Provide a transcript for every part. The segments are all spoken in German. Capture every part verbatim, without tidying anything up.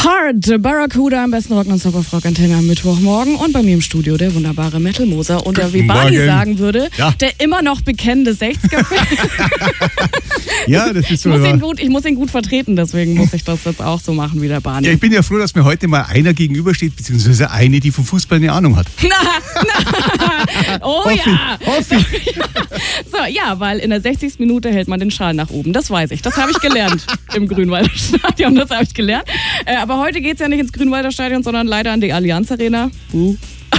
Hard, Barracuda, am besten Rock non-stop auf Rock Antenne am Mittwochmorgen und bei mir im Studio der wunderbare Metal Moser und der, wie Barney sagen würde, ja. der immer noch bekennende sechziger-Fan. Ja, das ist so. Ich muss, ihn gut, ich muss ihn gut vertreten, deswegen muss ich das jetzt auch so machen wie der Barney. Ja, ich bin ja froh, dass mir heute mal einer gegenübersteht, beziehungsweise eine, die vom Fußball eine Ahnung hat. Na, na. Oh Hoffi, ja. Hoffi. So, ja, weil in der sechzigsten Minute hält man den Schal nach oben. Das weiß ich. Das habe ich gelernt im Grünwalder Stadion. Das habe ich gelernt. Äh, aber heute geht es ja nicht ins Grünwalder Stadion, sondern leider an die Allianz Arena. Uh.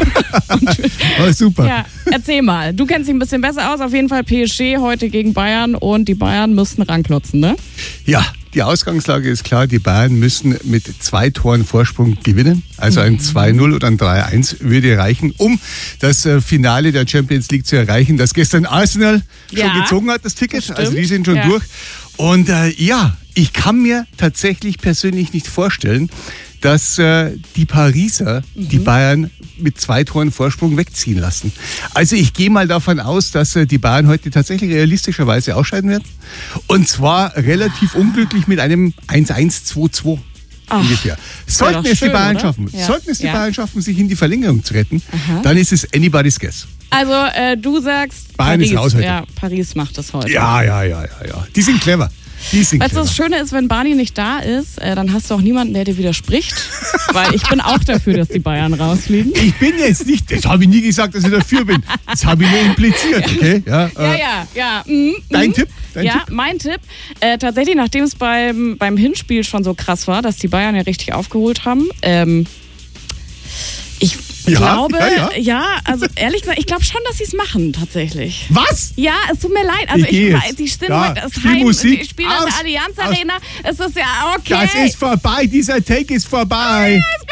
Oh, super. Ja, erzähl mal. Du kennst dich ein bisschen besser aus. Auf jeden Fall P S G heute gegen Bayern und die Bayern müssten ranklotzen, ne? Ja, die Ausgangslage ist klar. Die Bayern müssen mit zwei Toren Vorsprung gewinnen. Also ein zwei null oder ein drei eins würde reichen, um das Finale der Champions League zu erreichen, das gestern Arsenal ja, schon gezogen hat, das Ticket. Das also die sind schon ja. durch. Und äh, ja, ich kann mir tatsächlich persönlich nicht vorstellen, dass äh, die Pariser mhm. die Bayern mit zwei Toren Vorsprung wegziehen lassen. Also ich gehe mal davon aus, dass äh, die Bayern heute tatsächlich realistischerweise ausscheiden werden. Und zwar relativ unglücklich mit einem eins eins zwei zwei. Ach, ungefähr. Sollten es schön, die Bayern oder? schaffen, ja. sollten es die ja. Bayern schaffen, sich in die Verlängerung zu retten, Aha. dann ist es anybody's guess. Also äh, du sagst, Bayern Paris, ist raus heute. Ja, Paris macht das heute. Ja, ja, ja, ja, ja. Die sind clever. Die sind weißt du, clever. das Schöne ist, wenn Barney nicht da ist, äh, dann hast du auch niemanden, der dir widerspricht. Weil ich bin auch dafür, dass die Bayern rausfliegen. Ich bin jetzt nicht, das habe ich nie gesagt, dass ich dafür bin. Das habe ich nur impliziert, okay? Ja, ja, äh, ja. ja. Mm, dein mm. Tipp? Dein ja, Tipp? mein Tipp. Äh, tatsächlich, nachdem es beim, beim Hinspiel schon so krass war, dass die Bayern ja richtig aufgeholt haben, ähm, ich ja, glaube, ja, ja. ja, also ehrlich gesagt, ich glaube schon, dass sie es machen, tatsächlich. Was? Ja, es tut mir leid. Also ich ich, ich die sind da, heute, das Spiel Heim, Musik die spielen aus, in der Allianz Arena. Es ist ja okay. Das ist vorbei, dieser Take ist vorbei. Ja, ist